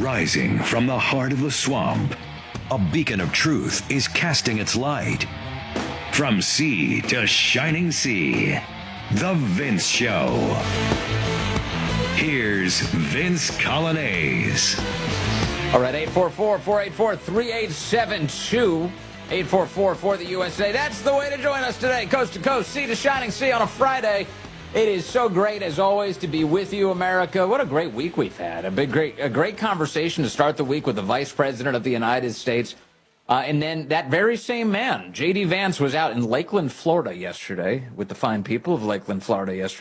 Rising from the heart of the swamp, a beacon of truth is casting its light. From sea to shining sea, The Vince Show. Here's Vince Coglianese. All right, 844-484-3872. 844 for the USA. That's the way to join us today. Coast to coast, sea to shining sea on a Friday. It is so great, as always, to be with you, America. What a great week we've had. A great conversation to start the week with the Vice President of the United States. And then that very same man, J.D. Vance, was out in Lakeland, Florida yesterday with the fine people of Lakeland, Florida yesterday.